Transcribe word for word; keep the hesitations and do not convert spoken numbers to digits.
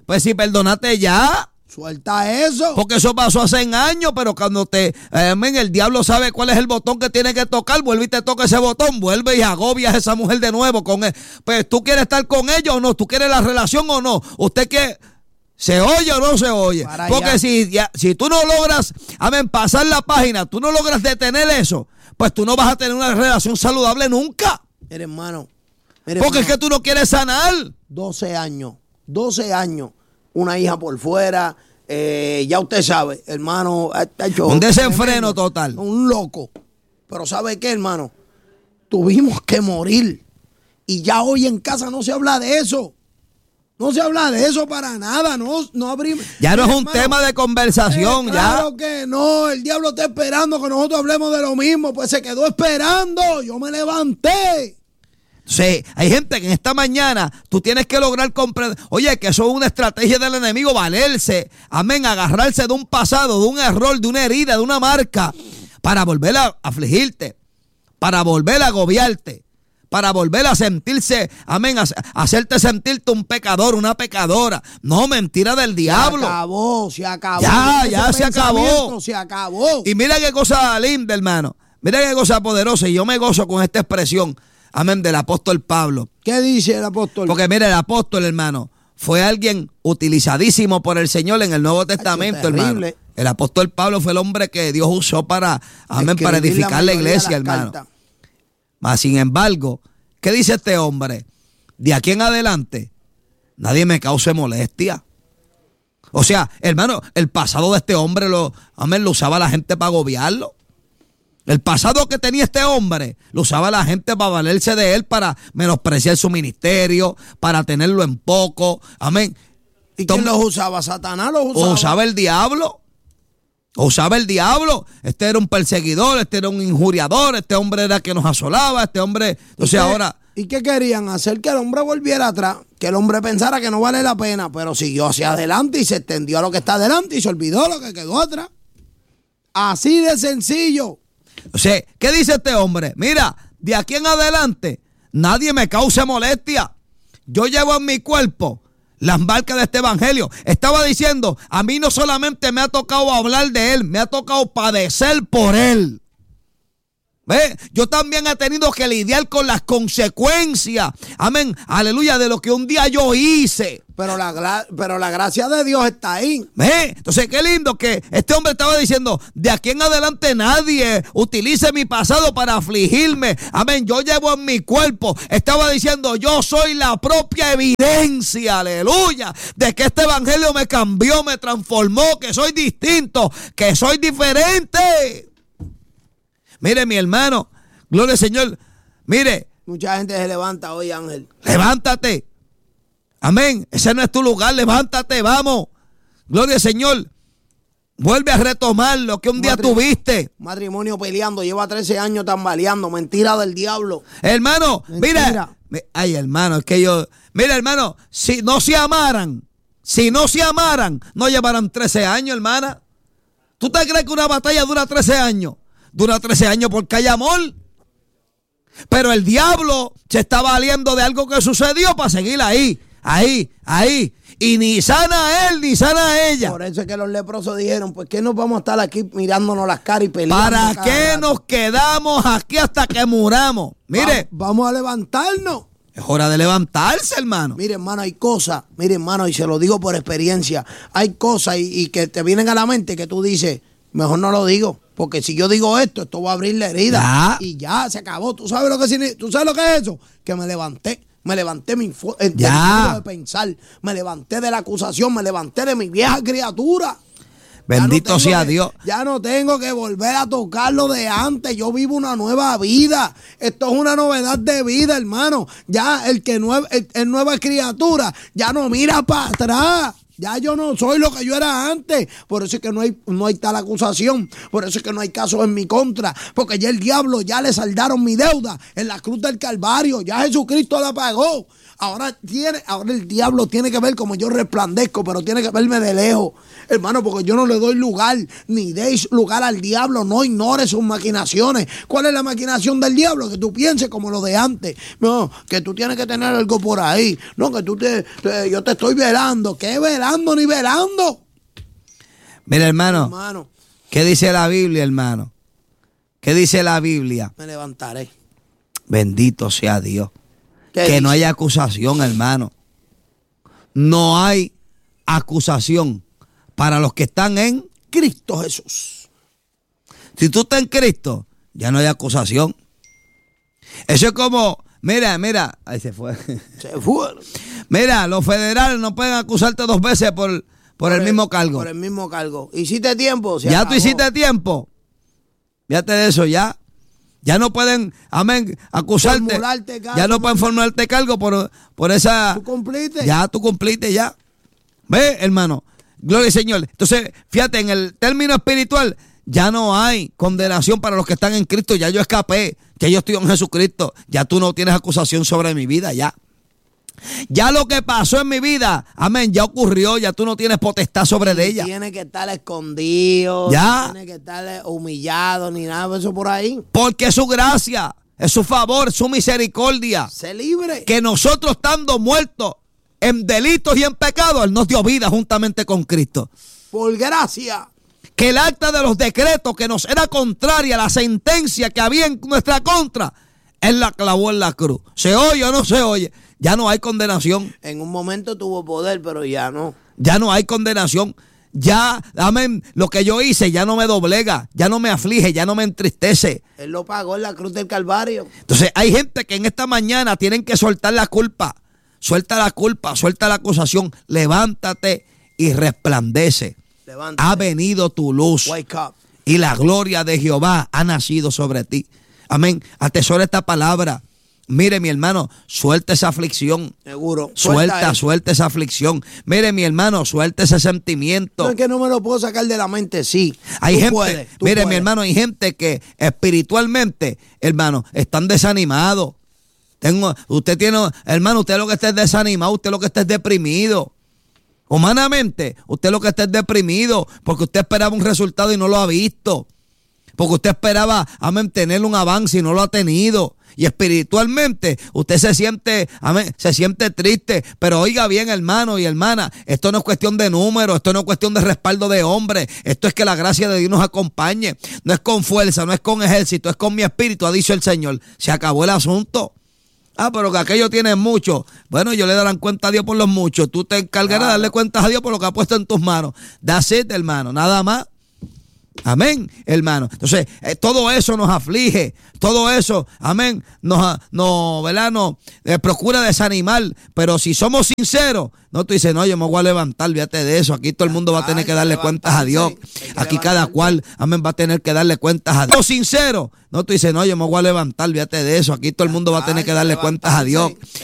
Pues si perdonaste ya. Suelta eso. Porque eso pasó hace años, pero cuando te, amén, el diablo sabe cuál es el botón que tiene que tocar, vuelve y te toca ese botón, vuelve y agobias a esa mujer de nuevo con él. Pues tú quieres estar con ella o no, tú quieres la relación o no, usted quiere, ¿se oye o no se oye? Para Porque si, ya, si tú no logras, amén, pasar la página, tú no logras detener eso, pues tú no vas a tener una relación saludable nunca. Mire, hermano. Mire, Porque hermano, es que tú no quieres sanar. doce años, doce años, una hija por fuera, eh, ya usted sabe, hermano, ha hecho Un desenfreno tremendo, total. Un loco. Pero ¿sabe qué, hermano? Tuvimos que morir. Y ya hoy en casa no se habla de eso. No se habla de eso para nada. No, no abrimos. Ya no es un hermano, tema de conversación, eh, ya. Claro que no. El diablo está esperando que nosotros hablemos de lo mismo. Pues se quedó esperando. Yo me levanté. Sí, hay gente que en esta mañana tú tienes que lograr comprender, oye, que eso es una estrategia del enemigo, valerse, amén, agarrarse de un pasado, de un error, de una herida, de una marca, para volver a afligirte, para volver a agobiarte, para volver a sentirse, amén, a, a hacerte sentirte un pecador, una pecadora. No, mentira del diablo. Se acabó, se acabó. Ya, Ese ya se acabó. Se acabó. Y mira qué cosa linda, hermano, mira qué cosa poderosa, y yo me gozo con esta expresión, amén, del apóstol Pablo. ¿Qué dice el apóstol? Porque mira, el apóstol, hermano, fue alguien utilizadísimo por el Señor en el Nuevo Testamento, hermano. El apóstol Pablo fue el hombre que Dios usó para, amén, para edificar la iglesia, hermano. Mas, sin embargo, ¿qué dice este hombre? De aquí en adelante, nadie me cause molestia. O sea, hermano, el pasado de este hombre, lo, amén, lo usaba la gente para agobiarlo. El pasado que tenía este hombre lo usaba la gente para valerse de él, para menospreciar su ministerio, para tenerlo en poco. Amén. ¿Y quién los usaba? ¿Satanás los usaba? O usaba el diablo. O usaba el diablo. Este era un perseguidor, este era un injuriador, este hombre era que nos asolaba, este hombre. Entonces ahora. ¿Y qué querían? Hacer que el hombre volviera atrás, que el hombre pensara que no vale la pena, pero siguió hacia adelante y se extendió a lo que está adelante y se olvidó lo que quedó atrás. Así de sencillo. O sea, ¿qué dice este hombre? Mira, de aquí en adelante, nadie me cause molestia. Yo llevo en mi cuerpo las marcas de este evangelio. Estaba diciendo, a mí no solamente me ha tocado hablar de él, me ha tocado padecer por él. ¿Ve? Yo también he tenido que lidiar con las consecuencias, amén, aleluya, de lo que un día yo hice. Pero la, pero la gracia de Dios está ahí. ¿Ve? Entonces, qué lindo que este hombre estaba diciendo, de aquí en adelante nadie utilice mi pasado para afligirme. Amén, yo llevo en mi cuerpo. Estaba diciendo, yo soy la propia evidencia, aleluya, de que este evangelio me cambió, me transformó, que soy distinto, que soy diferente. Mire, mi hermano, gloria al Señor, mire. Mucha gente se levanta hoy, Ángel. Levántate. Amén. Ese no es tu lugar. Levántate, vamos. Gloria al Señor. Vuelve a retomar lo que un, un día tuviste. Matrimonio peleando, lleva trece años tambaleando. Mentira del diablo. Hermano, mentira. Mira. Ay, hermano, es que yo. Mira, hermano, si no se amaran, si no se amaran, no llevarán trece años, hermana. ¿Tú te crees que una batalla dura trece años? Dura trece años porque hay amor. Pero el diablo se está valiendo de algo que sucedió para seguir ahí, ahí, ahí. Y ni sana a él, ni sana a ella. Por eso es que los leprosos dijeron, pues ¿qué nos vamos a estar aquí mirándonos las caras y peleando? ¿Para qué rato? Nos quedamos aquí hasta que muramos? Mire. Va, vamos a levantarnos. Es hora de levantarse, hermano. Mire, hermano, hay cosas, mire, hermano, y se lo digo por experiencia. Hay cosas y, y que te vienen a la mente que tú dices, mejor no lo digo. Porque si yo digo esto, esto va a abrir la herida. Ya. Y ya, se acabó. ¿Tú sabes lo que significa? ¿Tú sabes lo que es eso? Que me levanté. Me levanté mi ya. de pensar. Me levanté de la acusación. Me levanté de mi vieja criatura. Bendito no sea que, Dios. Ya no tengo que volver a tocar lo de antes. Yo vivo una nueva vida. Esto es una novedad de vida, hermano. Ya el que nueva, el, el nueva criatura ya no mira para atrás. Ya yo no soy lo que yo era antes. Por eso es que no hay, no hay tal acusación. Por eso es que no hay casos en mi contra. Porque ya el diablo ya le saldaron mi deuda en la cruz del Calvario. Ya Jesucristo la pagó. Ahora tiene, ahora el diablo tiene que ver como yo resplandezco, pero tiene que verme de lejos, hermano, porque yo no le doy lugar, ni deis lugar al diablo. No ignores sus maquinaciones. ¿Cuál es la maquinación del diablo? Que tú pienses como lo de antes. No, que tú tienes que tener algo por ahí. No, que tú te, te yo te estoy velando. ¿Qué velando ni velando? Mira, hermano, hermano, ¿qué dice la Biblia, hermano? ¿Qué dice la Biblia? Me levantaré. Bendito sea Dios. Que dice? No hay acusación, hermano. No hay acusación para los que están en Cristo Jesús. Si tú estás en Cristo, ya no hay acusación. Eso es como, mira, mira, ahí se fue. Se fue. Mira, los federales no pueden acusarte dos veces por, por, por el, el mismo cargo. Por el mismo cargo. ¿Hiciste tiempo? Se ya acabó. Tú hiciste tiempo. Fíjate de eso, ya. Ya no pueden, amén, acusarte. Ya no pueden formularte cargo por, por esa. Tú cumpliste. Ya tú cumpliste, ya. Ve, hermano. Gloria al Señor. Entonces, fíjate, en el término espiritual, ya no hay condenación para los que están en Cristo. Ya yo escapé. Ya yo estoy en Jesucristo. Ya tú no tienes acusación sobre mi vida, ya. Ya lo que pasó en mi vida, amén, ya ocurrió, ya tú no tienes potestad sobre de ella. Tiene que estar escondido, ya. No tiene que estar humillado ni nada de eso por ahí. Porque es su gracia, es su favor, su misericordia. Sé libre. Que nosotros estando muertos en delitos y en pecados, Él nos dio vida juntamente con Cristo. Por gracia. Que el acta de los decretos que nos era contraria a la sentencia que había en nuestra contra, Él la clavó en la cruz. ¿Se oye o no se oye? Ya no hay condenación. En un momento tuvo poder, pero ya no. Ya no hay condenación. Ya, amén, lo que yo hice ya no me doblega, ya no me aflige, ya no me entristece. Él lo pagó en la cruz del Calvario. Entonces hay gente que en esta mañana tienen que soltar la culpa. Suelta la culpa, suelta la acusación. Levántate y resplandece. Levántate. Ha venido tu luz. Wake up. Y la gloria de Jehová ha nacido sobre ti. Amén. Atesora esta palabra. Mire, mi hermano, suelta esa aflicción. Seguro. Suelta, suelta, suelta esa aflicción. Mire, mi hermano, suelta ese sentimiento. No es que no me lo puedo sacar de la mente, sí. Hay tú gente, puedes, tú mire, puedes. mi hermano, hay gente que espiritualmente, hermano, están desanimados. Tengo, usted tiene, hermano, usted lo que está es desanimado, usted lo que está es deprimido. Humanamente, usted lo que está es deprimido porque usted esperaba un resultado y no lo ha visto. Porque usted esperaba, amén, tener un avance y no lo ha tenido. Y espiritualmente usted se siente, amén, se siente triste. Pero oiga bien, hermano y hermana, esto no es cuestión de números, esto no es cuestión de respaldo de hombre. Esto es que la gracia de Dios nos acompañe. No es con fuerza, no es con ejército, es con mi espíritu, ha dicho el Señor. Se acabó el asunto. Ah, pero que aquello tiene mucho. Bueno, yo le darán cuenta a Dios por los muchos. Tú te encargarás de darle cuentas a Dios por lo que ha puesto en tus manos. That's it, hermano, nada más. Amén, hermano. Entonces, eh, todo eso nos aflige, todo eso, amén, nos, nos ¿verdad? Nos eh, procura desanimar, pero si somos sinceros, no, tú dices, no, yo me voy a levantar, fíjate de eso, aquí todo el mundo va a tener que darle cuentas a Dios, aquí cada cual, amén, va a tener que darle cuentas a Dios. Somos sinceros, no, tú dices, no, yo me voy a levantar, fíjate de eso, aquí todo el mundo va a tener que darle cuentas a Dios.